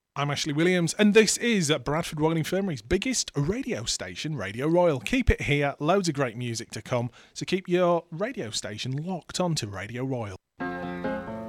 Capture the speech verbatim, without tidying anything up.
I'm Ashley Williams, and this is Bradford Royal Infirmary's biggest radio station, Radio Royal. Keep it here, loads of great music to come, so keep your radio station locked onto Radio Royal.